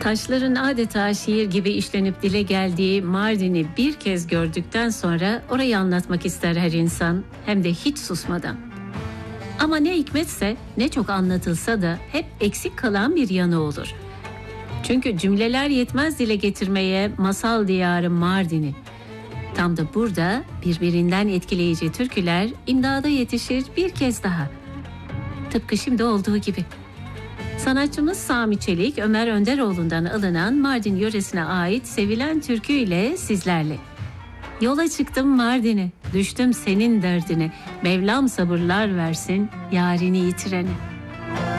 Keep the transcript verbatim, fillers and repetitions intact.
Taşların adeta şiir gibi işlenip dile geldiği Mardin'i bir kez gördükten sonra orayı anlatmak ister her insan, hem de hiç susmadan. Ama ne hikmetse, ne çok anlatılsa da hep eksik kalan bir yanı olur. Çünkü cümleler yetmez dile getirmeye masal diyarı Mardin'i. Tam da burada birbirinden etkileyici türküler imdada yetişir bir kez daha. Tıpkı şimdi olduğu gibi. Sanatçımız Sami Çelik, Ömer Önderoğlu'ndan alınan Mardin yöresine ait sevilen türküyle sizlerle. Yola çıktım Mardin'e, düştüm senin derdine, Mevlam sabırlar versin yarini yitirene.